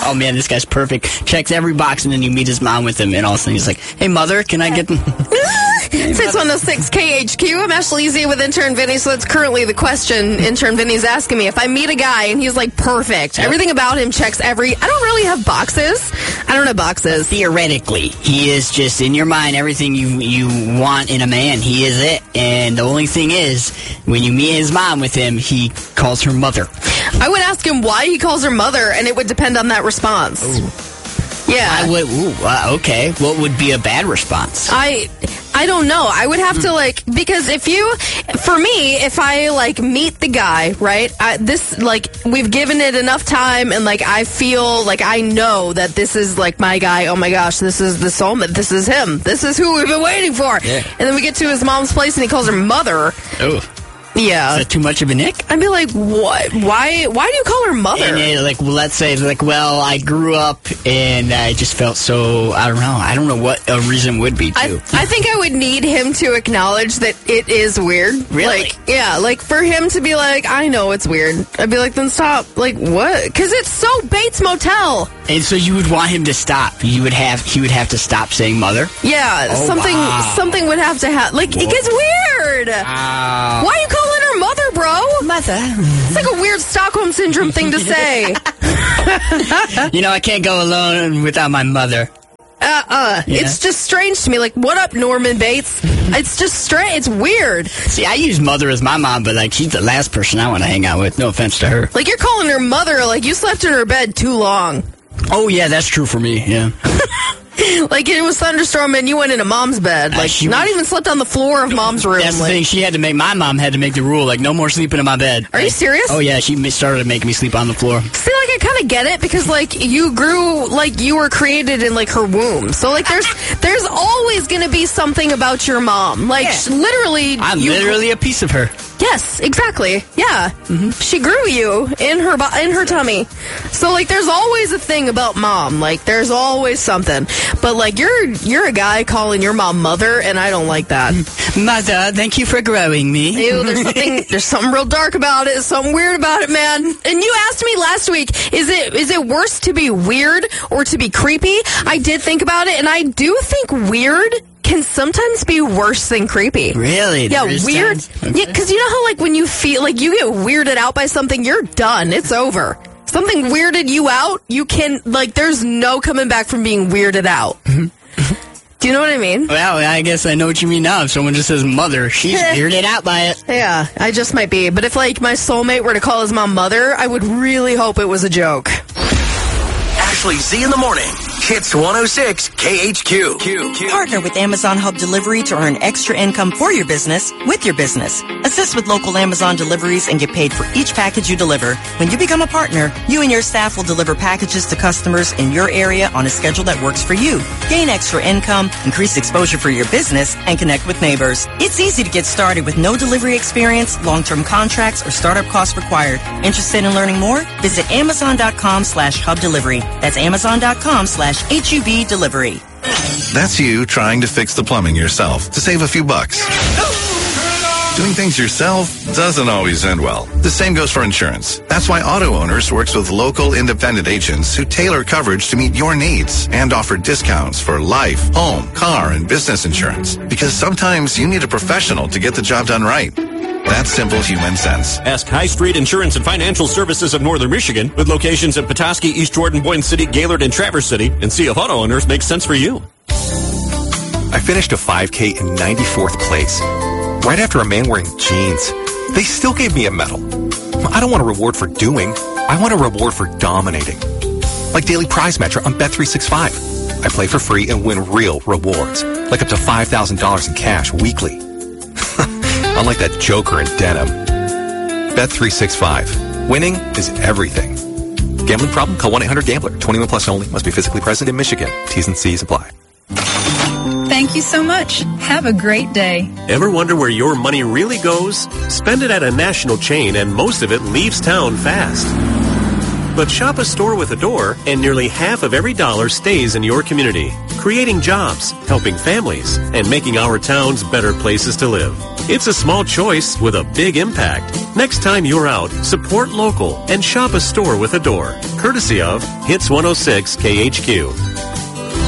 oh man, this guy's perfect. Checks every box, and then you meet his mom with him, and all of a sudden he's like, hey, mother, can I get... 610-6 KHQ. I'm Ashley Z with intern Vinny. So that's currently the question intern Vinny's asking me. If I meet a guy and he's like perfect, everything about him checks I don't really have boxes. I don't have boxes. Theoretically, he is just in your mind everything you want in a man. He is it. And the only thing is, when you meet his mom with him, he calls her mother. I would ask him why he calls her mother, and it would depend on that response. Ooh. Yeah. Okay. What would be a bad response? I don't know. I would have to, because if I, meet the guy, right, we've given it enough time, and, I feel like I know that this is, my guy. Oh, my gosh, this is the soulmate. This is him. This is who we've been waiting for. Yeah. And then we get to his mom's place, and he calls her mother. Oh. Yeah. Is that too much of a nick? I'd be like, what? Why do you call her mother? And let's say, I grew up and I just felt so, I don't know what a reason would be, too. I think I would need him to acknowledge that it is weird. Really? For him to be like, I know it's weird. I'd be like, then stop. What? Because it's so Bates Motel. And so you would want him to stop. He would have to stop saying mother? Yeah. Something would have to happen. It gets weird. Wow. Why are you calling her mother, bro? Mother. It's like a weird Stockholm Syndrome thing to say. I can't go alone without my mother. Yeah. It's just strange to me. What up, Norman Bates? It's just strange. It's weird. See, I use mother as my mom, but, she's the last person I want to hang out with. No offense to her. You're calling her mother, you slept in her bed too long. Oh, yeah, that's true for me, yeah. It was thunderstorm and you went into mom's bed. Not even slept on the floor of mom's room. That's the thing. My mom had to make the rule, no more sleeping in my bed. Are you serious? Oh, yeah, she started making me sleep on the floor. See, I kind of get it because, you grew, you were created in, her womb. So, there's always going to be something about your mom. Literally. I'm literally a piece of her. Yes, exactly. Yeah. Mm-hmm. She grew you in her tummy. So, there's always a thing about mom. There's always something. But, you're a guy calling your mom mother, and I don't like that. Mother, thank you for growing me. Ew, there's something real dark about it. Something weird about it, man. And you asked me last week, is it worse to be weird or to be creepy? I did think about it, and I do think weird can sometimes be worse than creepy. Really? Yeah, weird. Okay. Yeah, because you know how, when you feel, you get weirded out by something, you're done. It's over. Something weirded you out, you can, there's no coming back from being weirded out. Do you know what I mean? Well, I guess I know what you mean now. If someone just says mother, she's weirded out by it. Yeah, I just might be. But if, my soulmate were to call his mom mother, I would really hope it was a joke. Ashley Z in the morning. Hits 106 KHQ. Partner with Amazon Hub Delivery to earn extra income for your business with your business. Assist with local Amazon deliveries and get paid for each package you deliver. When you become a partner, you and your staff will deliver packages to customers in your area on a schedule that works for you. Gain extra income, increase exposure for your business, and connect with neighbors. It's easy to get started with no delivery experience, long-term contracts, or startup costs required. Interested in learning more? Visit Amazon.com/Hub Delivery. That's Amazon.com/HUB Delivery. That's you trying to fix the plumbing yourself to save a few bucks. Doing things yourself doesn't always end well. The same goes for insurance. That's why Auto Owners works with local independent agents who tailor coverage to meet your needs and offer discounts for life, home, car, and business insurance. Because sometimes you need a professional to get the job done right. That's simple human sense. Ask High Street Insurance and Financial Services of Northern Michigan with locations in Petoskey, East Jordan, Boyne City, Gaylord, and Traverse City, and see if Auto Owners makes sense for you. I finished a 5K in 94th place. Right after a man wearing jeans. They still gave me a medal. I don't want a reward for doing. I want a reward for dominating. Like Daily Prize Matcher on Bet365. I play for free and win real rewards. Like up to $5,000 in cash weekly. Unlike that joker in denim. Bet365. Winning is everything. Gambling problem? Call 1-800-GAMBLER. 21 plus only. Must be physically present in Michigan. T's and C's apply. Thank you so much. Have a great day. Ever wonder where your money really goes? Spend it at a national chain and most of it leaves town fast. But shop a store with a door, and nearly half of every dollar stays in your community, creating jobs, helping families, and making our towns better places to live. It's a small choice with a big impact. Next time you're out, support local and shop a store with a door. Courtesy of Hits 106 KHQ.